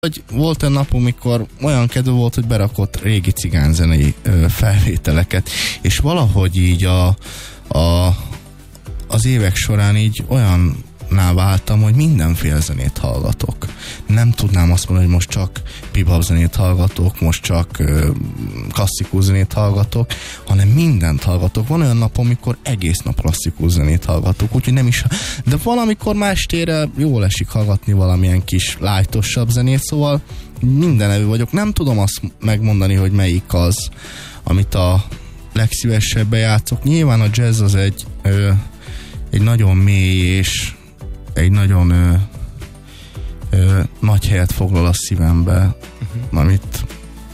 Hogy volt egy nap, amikor olyan kedve volt, hogy berakott régi cigányzenei felvételeket, és valahogy így az évek során így olyanná váltam, hogy mindenféle zenét hallgatok. Nem tudnám azt mondani, hogy most csak bebop zenét hallgatok, most csak klasszikus zenét hallgatok, hanem mindent hallgatok. Van olyan nap, amikor egész nap klasszikus zenét hallgatok, úgyhogy nem is... De valamikor más estére jól esik hallgatni valamilyen kis lightosabb zenét, szóval mindenevű vagyok. Nem tudom azt megmondani, hogy melyik az, amit a legszívesebben játszok. Nyilván a jazz az egy nagyon mély és egy nagyon nagy helyet foglal a szívembe, amit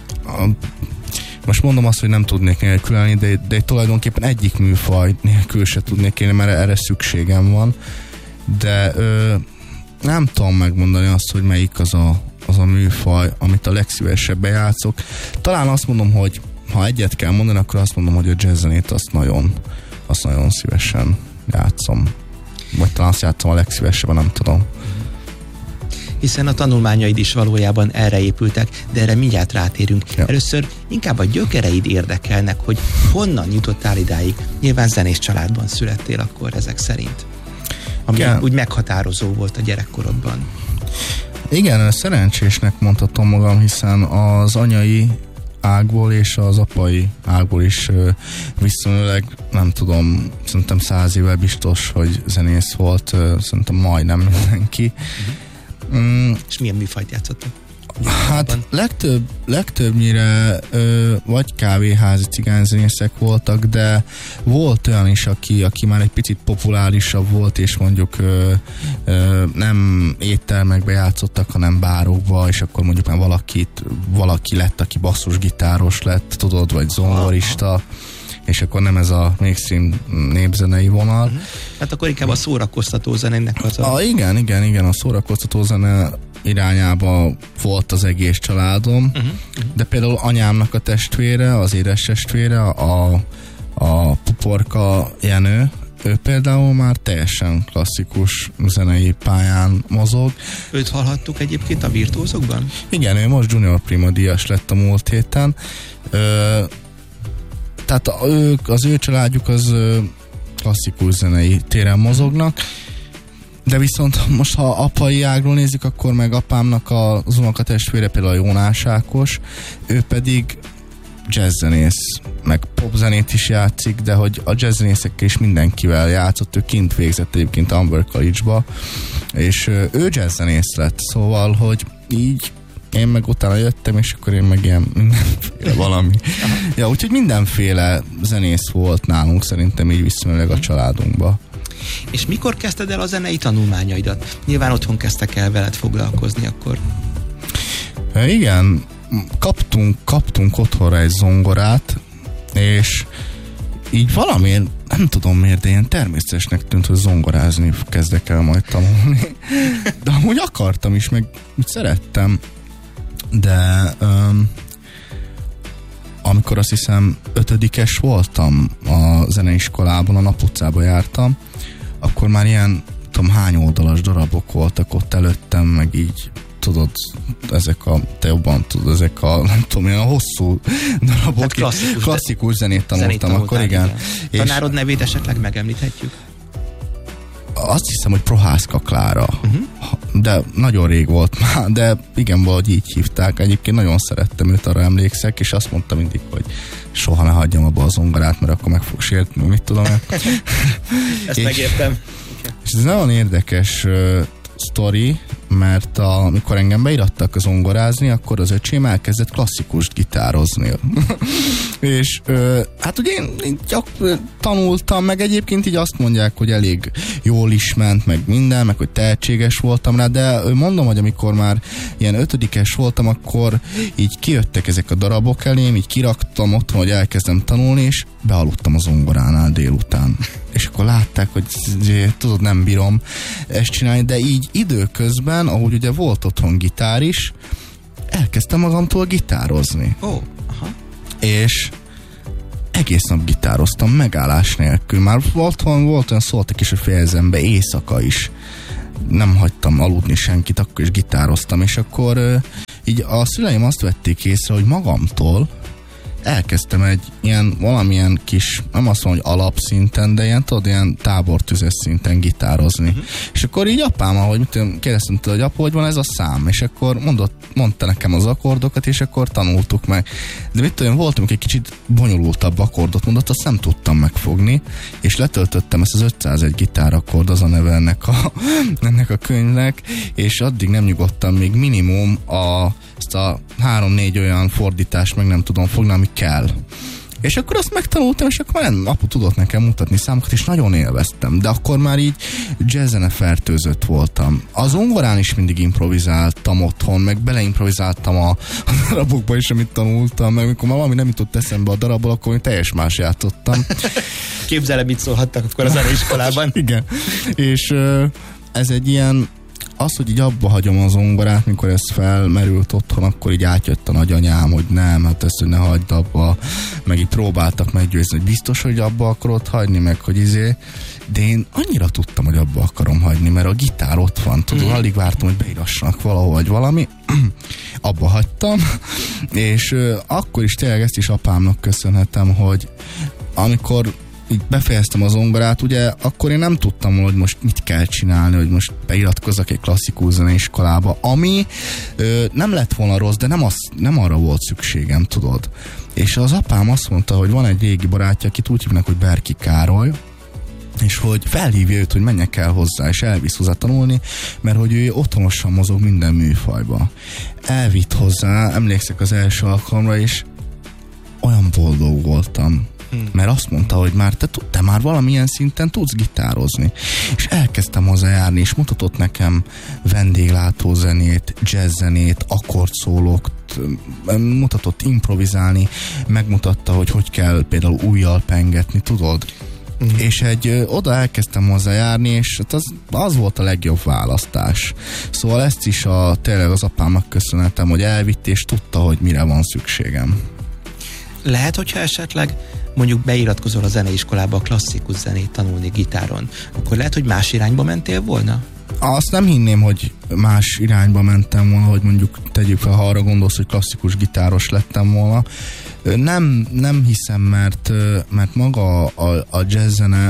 most mondom azt, hogy nem tudnék nélkülelni, de tulajdonképpen egyik műfaj nélkül se tudnék élni, mert erre szükségem van, de nem tudom megmondani azt, hogy melyik az a műfaj, amit a legszívesebben játszok. Talán azt mondom, hogy ha egyet kell mondani, akkor azt mondom, hogy a jazzzenét azt nagyon szívesen játszom. Vagy talán azt játszom a legszívesebben, nem tudom. Hiszen a tanulmányaid is valójában erre épültek, de erre mindjárt rátérünk. Ja. Először inkább a gyökereid érdekelnek, hogy honnan jutottál idáig. Nyilván zenés családban születtél akkor ezek szerint. Ami úgy meghatározó volt a gyerekkorodban. Igen, szerencsésnek mondhatom magam, hiszen az anyai ágból és az apai ágból is viszonylag, nem tudom, szerintem 100 évvel biztos, hogy zenész volt, szerintem majdnem mindenki. És milyen műfajt játszottak? Hát legtöbbnyire vagy kávéházi cigányzenészek voltak, de volt olyan is, aki már egy picit populárisabb volt, és mondjuk nem éttermekbe játszottak, hanem bárokba, és akkor mondjuk már valaki lett, aki basszusgitáros lett, tudod, vagy zongorista, és akkor nem ez a mainstream népzenei vonal. Hát akkor inkább a szórakoztató zenének az a... Igen, a szórakoztató zene irányába volt az egész családom, de például anyámnak a testvére, az édes testvére, a Puporka Jenő, ő például már teljesen klasszikus zenei pályán mozog. Őt hallhattuk egyébként a Virtuózokban? Igen, ő most Junior Prima díjas lett a múlt héten. Tehát az ő családjuk az klasszikus zenei téren mozognak, de viszont most ha apai ágról nézzük, akkor meg apámnak az unokatestvére például a Jónás Ákos, ő pedig jazzzenész, meg popzenét is játszik, de hogy a jazzzenészekkel is mindenkivel játszott, ő kint végzett egyébként Amber College-ba, és ő jazzzenész lett, szóval, hogy így én meg utána jöttem, és akkor én meg ilyen mindenféle valami. Ja, úgyhogy mindenféle zenész volt nálunk, szerintem így viszonylag a családunkba. És mikor kezdted el a zenei tanulmányaidat? Nyilván otthon kezdtek el veled foglalkozni akkor. Igen, kaptunk otthonra egy zongorát, és így valamiért, nem tudom miért, de ilyen természetesnek tűnt, hogy zongorázni kezdek el majd tanulni. De amúgy akartam is, meg úgy szerettem. De amikor azt hiszem 5-es voltam a zeneiskolában, a Nap utcába jártam, akkor már ilyen, tudom hány oldalas darabok voltak ott előttem, meg így tudod, te jobban tudod, ezek a, nem tudom, ilyen a hosszú darabok. Hát klasszikus zenét tanultam akkor, igen. Tanárod nevét esetleg megemlíthetjük? Azt hiszem, hogy Prohászka Klára. De nagyon rég volt már, de igen, valahogy így hívták. Egyébként nagyon szerettem őt, arra emlékszek, és azt mondta mindig, hogy soha ne hagyjam abba a zongorát, mert akkor meg fog sértni, mit tudom. Ezt megértem. És ez nagyon érdekes sztori, mert amikor engem beirattak a zongorázni, akkor az öcsém elkezdett klasszikust gitározni. És hát ugye én tanultam, meg egyébként így azt mondják, hogy elég jól is ment, meg minden, meg hogy tehetséges voltam rá, de mondom, hogy amikor már ilyen 5-es voltam, akkor így kijöttek ezek a darabok elém, így kiraktam otthon, hogy elkezdem tanulni, és bealudtam a zongoránál délután. És akkor látták, hogy tudod, nem bírom ezt csinálni, de így időközben, ahogy ugye volt otthon gitár is, elkezdtem magamtól gitározni. És egész nap gitároztam, megállás nélkül. Már volt olyan szóltak is, hogy fejezem be éjszaka is. nem hagytam aludni senkit, akkor is gitároztam, és akkor így a szüleim azt vették észre, hogy magamtól elkezdtem egy ilyen valamilyen kis, nem azt mondom, hogy alapszinten, de ilyen tábortüzes szinten gitározni. És akkor így apám, ahogy kérdeztem tőle, hogy apa, hogy van ez a szám? És akkor mondta nekem az akkordokat, és akkor tanultuk meg. De mit tudom, volt, amikor egy kicsit bonyolultabb akkordot mondott, azt nem tudtam megfogni, és letöltöttem ezt az 501 gitárakkord, az a neve ennek a könyvnek, és addig nem nyugodtam, még minimum ezt a 3-4 olyan fordítást meg nem tudom fogni, ami kell. És akkor azt megtanultam, és akkor apu tudott nekem mutatni számokat, és nagyon élveztem. De akkor már így jazz-zene fertőzött voltam. Az zongorán is mindig improvizáltam otthon, meg beleimprovizáltam a darabokba is, amit tanultam, meg amikor már valami nem jutott eszembe a darabból, akkor én teljes más játszottam. Képzelem, mit szólhattak akkor a zeneiskolában. Igen. És ez egy ilyen, az, hogy így abba hagyom a zongorát, mikor ez felmerült otthon, akkor így átjött a nagyanyám, hogy nem, hát ezt, hogy ne hagyd abba, meg így próbáltak meggyőzni, hogy biztos, hogy abba akarod hagyni, meg hogy de én annyira tudtam, hogy abba akarom hagyni, mert a gitár ott van, tudod, alig vártam, hogy beírassanak valahol, vagy valami, abba hagytam, és akkor is tényleg ezt is apámnak köszönhetem, hogy amikor így befejeztem a zongorát, ugye, akkor én nem tudtam, hogy most mit kell csinálni, hogy most beiratkozzak egy klasszikus zeneiskolába, ami nem lett volna rossz, de nem arra volt szükségem, tudod. És az apám azt mondta, hogy van egy régi barátja, akit úgy hívnak, hogy Berki Károly, és hogy felhívja őt, hogy menjek el hozzá, és elvisz hozzá tanulni, mert hogy ő otthonosan mozog minden műfajba. Elvitt hozzá, emlékszek az első alkalomra, és olyan boldog voltam. Mert azt mondta, hogy már te már valamilyen szinten tudsz gitározni. És elkezdtem hozzájárni, és mutatott nekem vendéglátózenét, jazzzenét, akkordszólót, mutatott improvizálni, megmutatta, hogy kell például ujjal pengetni, tudod? És oda elkezdtem hozzájárni, és az volt a legjobb választás. Szóval ezt is tényleg az apámnak köszönhetem, hogy elvitt, és tudta, hogy mire van szükségem. Lehet, hogyha esetleg mondjuk beiratkozol a zeneiskolába a klasszikus zenét tanulni gitáron, akkor lehet, hogy más irányba mentél volna? Azt nem hinném, hogy más irányba mentem volna, hogy mondjuk tegyük fel, ha arra gondolsz, hogy klasszikus gitáros lettem volna. Nem hiszem, mert maga a jazz-zene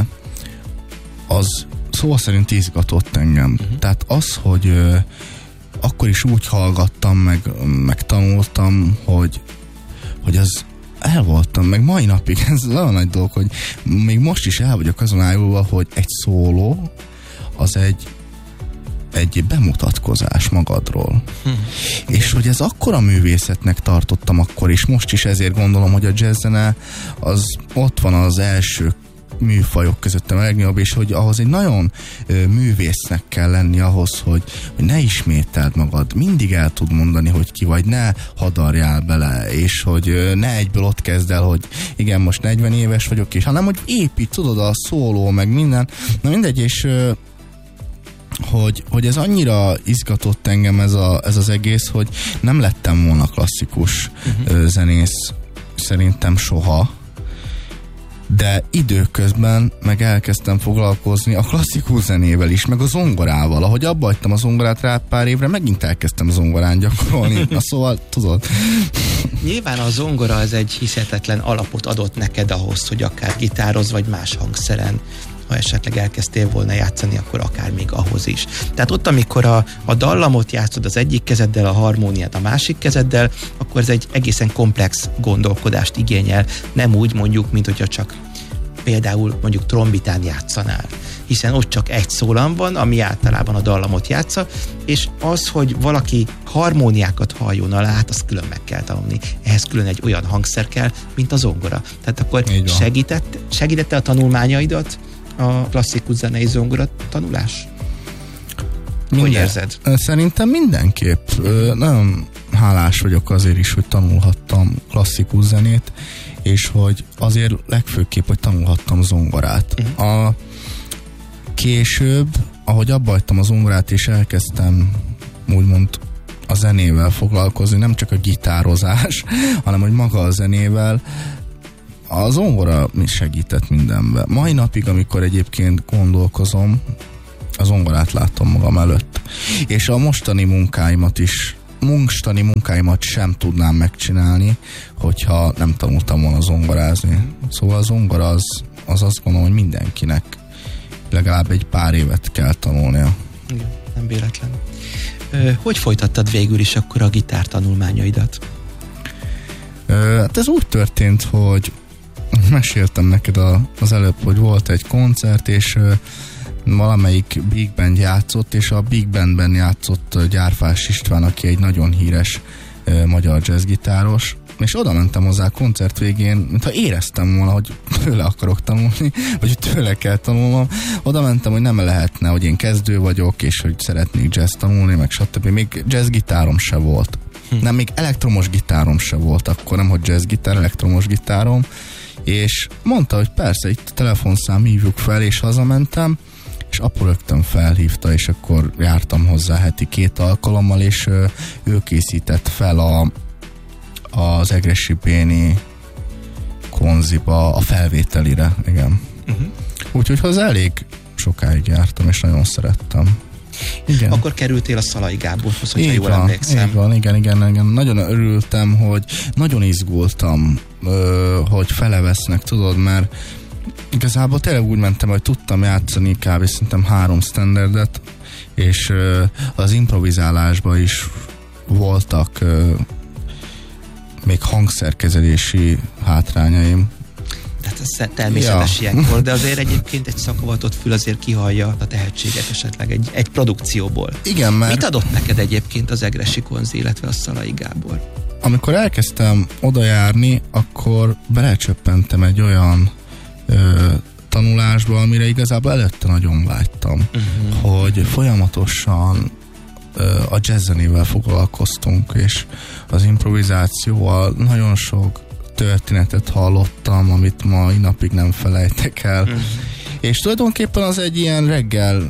az szó szerint izgatott engem. Tehát az, hogy akkor is úgy hallgattam, meg tanultam, hogy az el voltam, meg mai napig, ez nagyon nagy dolog, hogy még most is el vagyok azon ájulva, hogy egy szóló az egy bemutatkozás magadról. És hogy ez akkora művészetnek tartottam akkor is, most is ezért gondolom, hogy a jazz-zene az ott van az első műfajok között a legnagyobb, és hogy ahhoz egy nagyon művésznek kell lenni ahhoz, hogy ne ismételd magad, mindig el tud mondani, hogy ki vagy, ne hadarjál bele, és hogy ne egyből ott kezd el, hogy igen, most 40 éves vagyok, és hanem, hogy épít, tudod, a szóló, meg minden, na mindegy, és hogy ez annyira izgatott engem ez az egész, hogy nem lettem volna klasszikus zenész szerintem soha, de időközben meg elkezdtem foglalkozni a klasszikus zenével is, meg a zongorával. Ahogy abba hagytam a zongorát rá pár évre, megint elkezdtem zongorán gyakorolni. Na szóval, tudod. Nyilván a zongora az egy hihetetlen alapot adott neked ahhoz, hogy akár gitároz, vagy más hangszeren, ha esetleg elkezdtél volna játszani, akkor akár még ahhoz is. Tehát ott, amikor a dallamot játszod az egyik kezeddel, a harmóniát a másik kezeddel, akkor ez egy egészen komplex gondolkodást igényel, nem úgy mondjuk, mint hogyha csak például mondjuk trombitán játszanál. Hiszen ott csak egy szólam van, ami általában a dallamot játsza, és az, hogy valaki harmóniákat halljon alá, hát azt külön meg kell tanulni. Ehhez külön egy olyan hangszer kell, mint a zongora. Tehát akkor segítette a tanulmányaidat a klasszikus zenei zongora tanulás? Hogy érzed? Szerintem mindenképp. Nagyon hálás vagyok azért is, hogy tanulhattam klasszikus zenét, és hogy azért legfőképp, hogy tanulhattam zongorát. Később, ahogy abba hagytam a zongorát, és elkezdtem úgymond a zenével foglalkozni, nem csak a gitározás, hanem hogy maga a zenével, a zongora segített mindenben. Mai napig, amikor egyébként gondolkozom, a zongorát látom magam előtt. És a mostani munkáimat sem tudnám megcsinálni, hogyha nem tanultam volna zongorázni. Szóval a zongora az azt gondolom, hogy mindenkinek legalább egy pár évet kell tanulnia. Igen, nem véletlen. Hogy folytattad végül is akkor a gitár tanulmányaidat? Hát ez úgy történt, hogy meséltem neked az előbb, hogy volt egy koncert, és valamelyik Big Band játszott, és a Big Bandben játszott Gyárfás István, aki egy nagyon híres magyar jazzgitáros, és oda mentem hozzá a koncert végén, mintha éreztem volna, hogy tőle akarok tanulni, vagy hogy tőle kell tanulnom. Oda mentem, hogy nem lehetne, hogy én kezdő vagyok, és hogy szeretnék jazz tanulni, meg stb. Még jazzgitárom se volt. Nem, még elektromos gitárom se volt akkor, nem hogy jazzgitár, elektromos gitárom, és mondta, hogy persze, itt a telefonszám, hívjuk fel, és hazamentem, és apu rögtön felhívta, és akkor jártam hozzá heti 2 alkalommal, és ő készített fel az Egressy Béni konziba a felvételire, igen. Úgyhogy hozzá elég sokáig jártam, és nagyon szerettem. Igen. Akkor kerültél a Szalai Gáborhoz, hogyha jól emlékszem. Így van, igen. Nagyon örültem, hogy nagyon izgultam, hogy felevesznek, tudod, mert igazából tényleg úgy mentem, hogy tudtam játszani kb. Szerintem 3 standardet, és az improvizálásban is voltak még hangszerkezelési hátrányaim. Tehát ez természetes ilyenkor, de azért egyébként egy szakavatott fül azért kihallja a tehetséget esetleg egy produkcióból. Igen, mert... Mit adott neked egyébként az Egressy Konzi, illetve a Szalai Gábor? Amikor elkezdtem oda járni, akkor belecsöppentem egy olyan tanulásba, amire igazából előtte nagyon vágytam. Hogy folyamatosan a jazzzenével foglalkoztunk, és az improvizációval nagyon sok történetet hallottam, amit mai napig nem felejtek el. És tulajdonképpen az egy ilyen reggel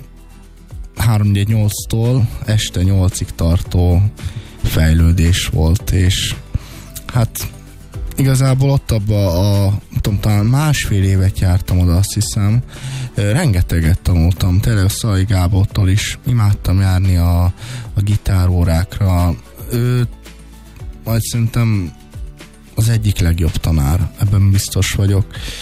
3-8-tól este 8-ig tartó fejlődés volt, és hát igazából ott abban talán 1,5 évet jártam oda, azt hiszem. Rengeteget tanultam, tényleg a Szalai Gábortól is imádtam járni a gitárórákra. Ő majd szerintem az egyik legjobb tanár, ebben biztos vagyok.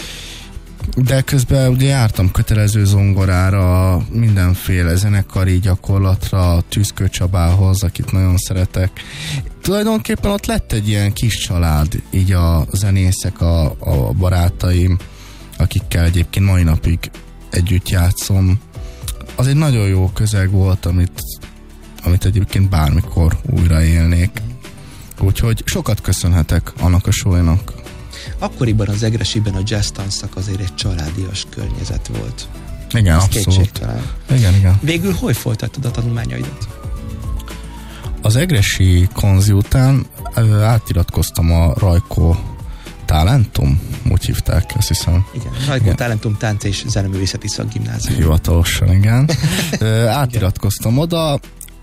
De közben ugye jártam kötelező zongorára, mindenféle zenekari gyakorlatra, Tűzkő Csabához, akit nagyon szeretek. Tulajdonképpen ott lett egy ilyen kis család, így a zenészek, a barátaim, akikkel egyébként mai napig együtt játszom. Az egy nagyon jó közeg volt, amit egyébként bármikor újra élnék. Úgyhogy sokat köszönhetek annak a sulinak. Akkoriban az Egressyben a jazz tanszak azért egy családias környezet volt. Igen, abszolút. Igen. Végül hogy folytattad a tanulmányaidat? Az Egressy Konzi után átiratkoztam a Rajko Talentum, úgy hívták, azt hiszem. Igen, Rajko Talentum Tánc és Zeneművészeti Szakgimnázium. Hivatalosan, igen. Átiratkoztam oda,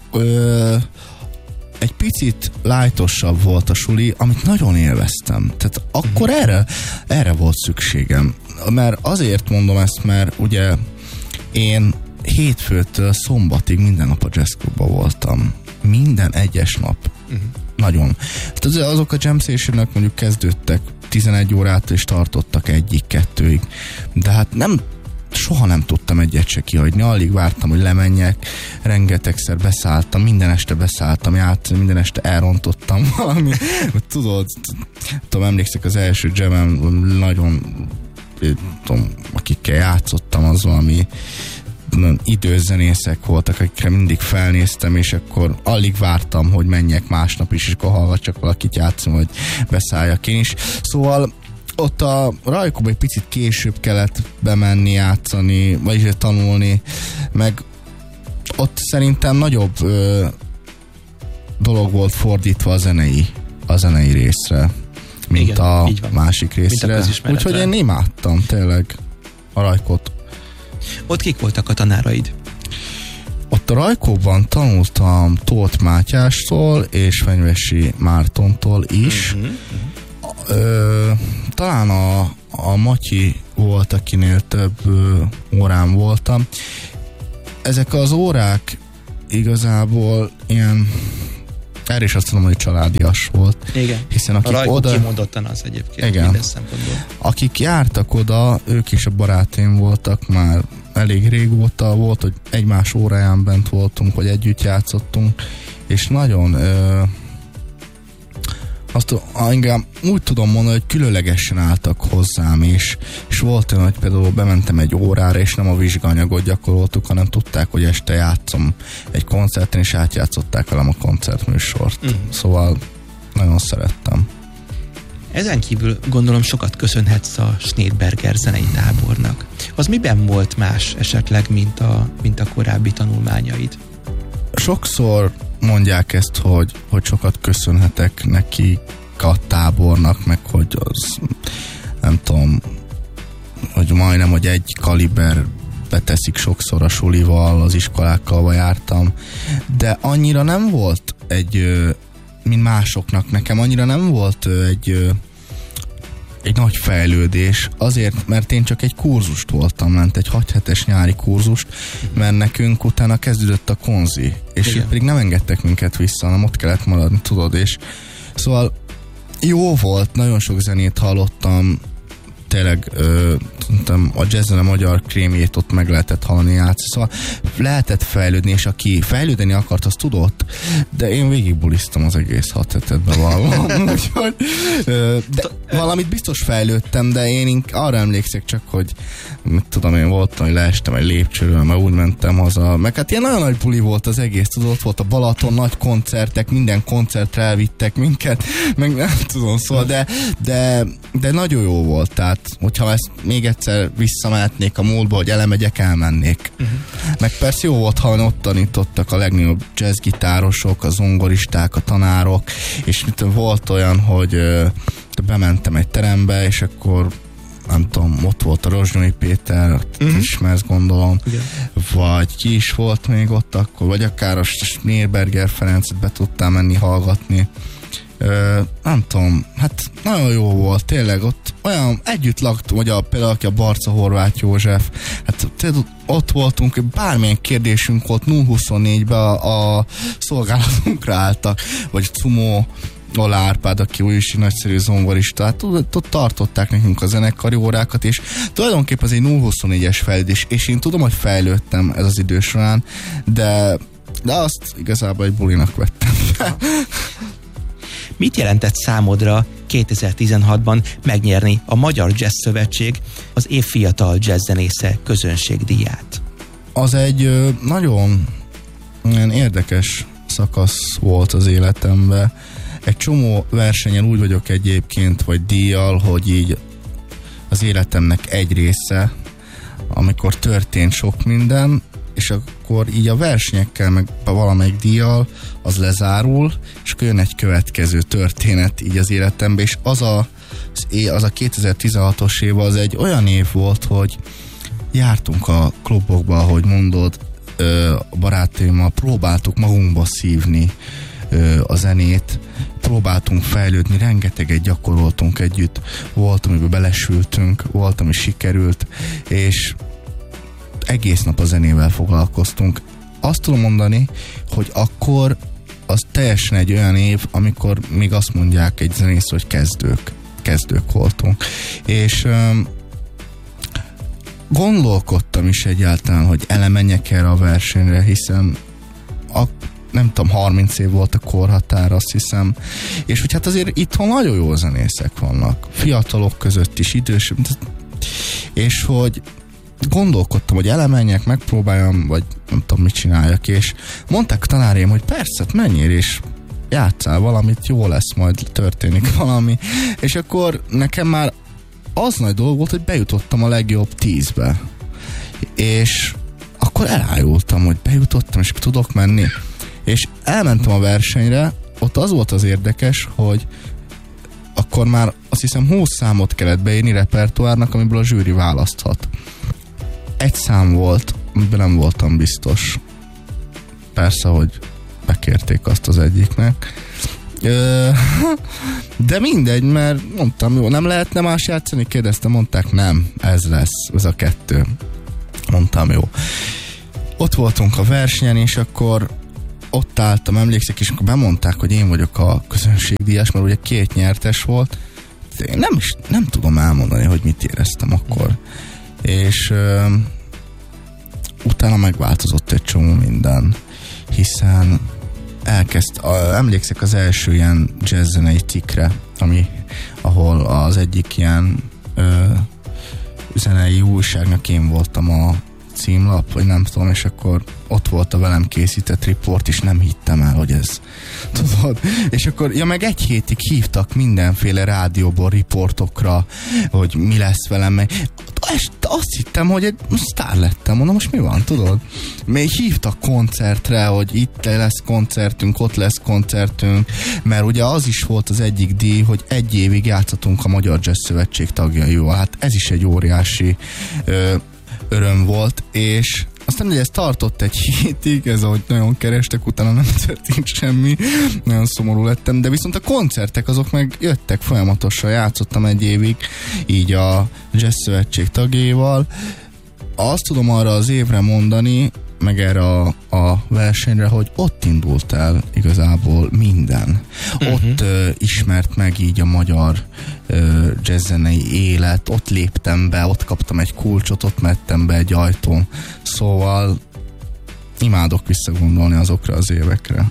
egy picit lájtosabb volt a suli, amit nagyon élveztem. Tehát akkor erre volt szükségem. Mert azért mondom ezt, mert ugye én hétfőtől szombatig minden nap a jazzklubban voltam. Minden egyes nap. Nagyon. Tehát azok a jam sessionok mondjuk kezdődtek 11 órát és tartottak 1-2-ig. De hát soha nem tudtam egyet se kihagyni, alig vártam, hogy lemenjek, rengetegszer beszálltam, minden este beszálltam játszani, minden este elrontottam valami, tudod, emlékszek az első jamem, nagyon akikkel játszottam, az valami idős zenészek voltak, akikre mindig felnéztem, és akkor alig vártam, hogy menjek másnap is, és akkor hallgatsak valakit játszani, vagy beszálljak én is. Szóval ott a Rajkóba egy picit később kellett bemenni, játszani, vagyis tanulni, meg ott szerintem nagyobb dolog volt fordítva a zenei részre, mint igen, a másik részre. Úgyhogy én imádtam tényleg a Rajkót. Ott kik voltak a tanáraid? Ott a Rajkóban tanultam Tóth Mátyástól és Fenyvesi Mártontól is. Talán a Matyi volt, akinél több órán voltam. ezek az órák igazából ilyen, erre is azt mondom, hogy családias volt. Igen. Hiszen akik a oda... kimondottan az egyébként. Igen. Minden szempontból. Akik jártak oda, ők is a barátaim voltak már elég régóta. Volt, hogy egymás óráján bent voltunk, vagy együtt játszottunk, és nagyon engem úgy tudom mondani, hogy különlegesen álltak hozzám, és volt olyan, hogy például bementem egy órára, és nem a vizsgaanyagot gyakoroltuk, hanem tudták, hogy este játszom egy koncerten, és átjátszották velem a koncertműsort. Szóval nagyon szerettem. Ezen kívül gondolom sokat köszönhetsz a Schneidberger zenei tábornak. Az miben volt más esetleg, mint a korábbi tanulmányaid? Sokszor mondják ezt, hogy sokat köszönhetek neki a tábornak, meg hogy az, nem tudom, hogy majdnem, hogy egy kaliberbe teszik sokszor a sulival, az iskolákkal jártam, de annyira nem volt mint másoknak, nekem annyira nem volt egy nagy fejlődés, azért, mert én csak egy kurzust voltam lent, egy 6 hetes nyári kurzust, mert nekünk utána kezdődött a konzi, és itt pedig nem engedtek minket vissza, hanem ott kellett maradni, tudod, és szóval jó volt, nagyon sok zenét hallottam, tényleg a jazzen a magyar krémjét ott meg lehetett hallani játszani, szóval lehetett fejlődni, és aki fejlődni akart, az tudott, de én végigbulisztam az egész 6 hetetben valahol. Úgyhogy valamit biztos fejlődtem, de én arra emlékszek csak, hogy mit tudom én, voltam, hogy leestem egy lépcsőről, mert úgy mentem haza, meg hát ilyen nagyon nagy buli volt az egész, tudod, ott volt a Balaton, nagy koncertek, minden koncertre elvittek minket, meg nem tudom, szóval, de nagyon jó volt, tehát hogyha ezt még egyszer visszamehetnék a múltba, hogy elemegyek, elmennék. Meg persze jó volt, ha ott tanítottak a legnagyobb jazzgitárosok, a zongoristák, a tanárok, és volt olyan, hogy bementem egy terembe, és akkor nem tudom, ott volt a Rozsnyói Péter, ismersz, gondolom, vagy ki is volt még ott akkor, vagy akár a Schneidberger Ferencet be tudtál menni hallgatni. Nem tudom, hát nagyon jó volt, tényleg ott olyan együtt laktunk, vagy például aki a Barca Horváth József, hát ott voltunk, bármilyen kérdésünk volt, 0-24-ben a szolgálatunkra álltak, vagy Cumó Ola Árpád, aki új is nagyszerű zongorista, hát ott tartották nekünk a zenekari órákat, és tulajdonképpen ez egy 0-24-es fejlődés, és én tudom, hogy fejlődtem ez az idő során, de azt igazából egy bulinak vettem. Mit jelentett számodra 2016-ban megnyerni a Magyar Jazz Szövetség az év fiatal jazzzenésze közönségdíját? Az egy nagyon érdekes szakasz volt az életemben. Egy csomó versenyen úgy vagyok egyébként, vagy díjjal, hogy így az életemnek egy része, amikor történt sok minden, és akkor így a versenyekkel, meg valamelyik díjjal az lezárul, és akkor jön egy következő történet így az életemben, és az a 2016-os év az egy olyan év volt, hogy jártunk a klubokba, ahogy mondod, a barátaimmal próbáltuk magunkba szívni a zenét, próbáltunk fejlődni, rengeteget gyakoroltunk együtt, volt, amiben belesültünk, volt, ami sikerült, és egész nap a zenével foglalkoztunk. Azt tudom mondani, hogy akkor az teljesen egy olyan év, amikor még azt mondják egy zenész, hogy kezdők voltunk. És gondolkodtam is egyáltalán, hogy elemenjek erre a versenyre, hiszen nem tudom, 30 év volt a korhatár, azt hiszem. És hogy hát azért itthon nagyon jó zenészek vannak. Fiatalok között is, idősebb. És hogy gondolkodtam, hogy elemenjek, megpróbáljam, vagy nem tudom, mit csináljak, és mondták a tanáraim, hogy persze, menjél, és játsszál valamit, jó lesz, majd történik valami. És akkor nekem már az nagy dolog volt, hogy bejutottam a legjobb 10-be. És akkor elájultam, hogy bejutottam, és tudok menni. És elmentem a versenyre, ott az volt az érdekes, hogy akkor már azt hiszem 20 számot kellett beírni repertoárnak, amiből a zsűri választhat. Egy szám volt, amiben nem voltam biztos. Persze, hogy bekérték azt az egyiknek. De mindegy, mert mondtam, jó, nem lehetne más játszani? Kérdeztem, mondták, nem, ez lesz, ez a 2. Mondtam, jó. ott voltunk a versenyen, és akkor ott álltam, emlékszek, és akkor bemondták, hogy én vagyok a közönségdíjas, mert ugye 2 nyertes volt. Én nem tudom elmondani, hogy mit éreztem akkor. És utána megváltozott egy csomó minden, hiszen emlékszek az első ilyen jazzzenei cikkre, ahol az egyik ilyen zenei újságnak én voltam a címlap, vagy nem tudom, és akkor ott volt a velem készített riport, és nem hittem el, hogy ez, tudod, és akkor, meg 1 hétig hívtak mindenféle rádióból riportokra, hogy mi lesz velem, meg azt hittem, hogy egy sztár lettem, mondom, most mi van, tudod? Még hívtak koncertre, hogy itt lesz koncertünk, ott lesz koncertünk, mert ugye az is volt az egyik díj, hogy 1 évig játszottunk a Magyar Jazz Szövetség tagjaival, hát ez is egy óriási öröm volt, és aztán ugye ez tartott 1 hétig, ez ahogy nagyon kerestek, utána nem történt semmi, nagyon szomorú lettem, de viszont a koncertek azok meg jöttek folyamatosan, játszottam 1 évig így a Jazz Szövetség tagjaival. Azt tudom arra az évre mondani, meg erre a versenyre, hogy ott indult el igazából minden. Ott ismert meg így a magyar jazzzenei élet, ott léptem be, ott kaptam egy kulcsot, ott mettem be egy ajtón. Szóval imádok visszagondolni azokra az évekre.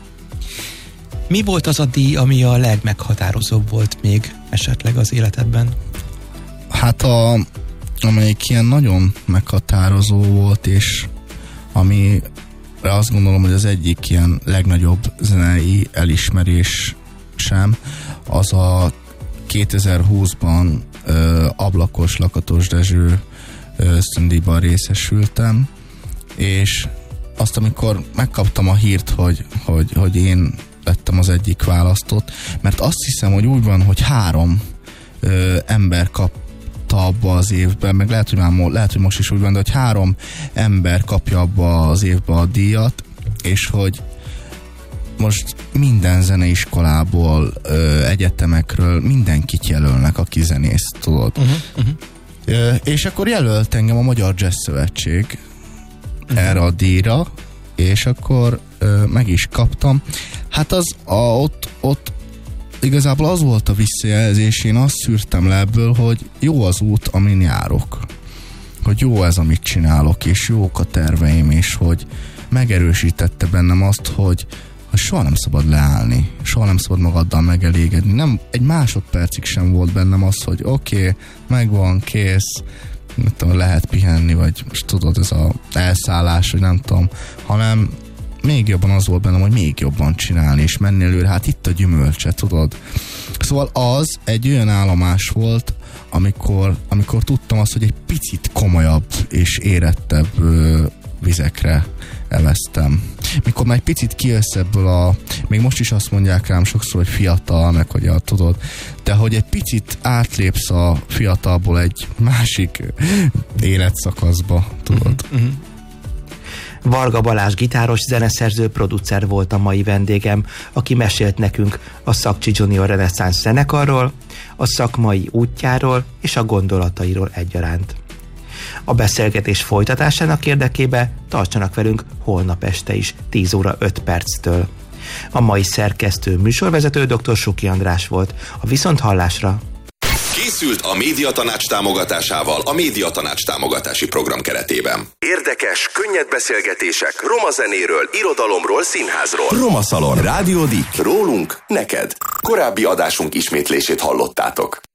Mi volt az a díj, ami a legmeghatározóbb volt még esetleg az életedben? Hát amelyik ilyen nagyon meghatározó volt, és ami azt gondolom, hogy az egyik ilyen legnagyobb zenei elismerés sem, az a 2020-ban Ablakos Lakatos Dezső ösztöndíjban részesültem, és azt, amikor megkaptam a hírt, hogy én lettem az egyik választott, mert azt hiszem, hogy úgy van, hogy 3 ember kap abba az évben, meg lehet, hogy most is úgy van, de hogy 3 ember kapja abba az évben a díjat, és hogy most minden zeneiskolából, egyetemekről mindenkit jelölnek, aki zenész, tudod. És akkor jelölt engem a Magyar Jazz Szövetség erre a díjra, és akkor meg is kaptam. Hát ott igazából az volt a visszajelzés, én azt szűrtem le ebből, hogy jó az út, amin járok. Hogy jó ez, amit csinálok, és jók a terveim, és hogy megerősítette bennem azt, hogy soha nem szabad leállni, soha nem szabad magaddal megelégedni. Nem, egy másodpercig sem volt bennem az, hogy oké, megvan, kész, nem tudom, lehet pihenni, vagy most tudod, ez az elszállás, vagy nem tudom, hanem még jobban az volt bennem, hogy még jobban csinálni, és menni előre, hát itt a gyümölcse, tudod. Szóval az egy olyan állomás volt, amikor tudtam azt, hogy egy picit komolyabb és érettebb vizekre eveztem. Mikor már egy picit kijössz ebből még most is azt mondják rám sokszor, hogy fiatal, meg hogy tudod, de hogy egy picit átlépsz a fiatalból egy másik életszakaszba, tudod. Varga Balázs gitáros, zeneszerző, producer volt a mai vendégem, aki mesélt nekünk a Szakcsi Junior Reneszánsz zenekarról, a szakmai útjáról és a gondolatairól egyaránt. A beszélgetés folytatásának érdekébe tartsanak velünk holnap este is 10 óra 5 perctől. A mai szerkesztő műsorvezető dr. Suki András volt. A viszonthallásra! Készült a Médiatanács támogatásával a Médiatanács támogatási program keretében. Érdekes, könnyed beszélgetések roma zenéről, irodalomról, színházról. Roma Szalon. Rádió Dik. Rólunk, neked. Korábbi adásunk ismétlését hallottátok.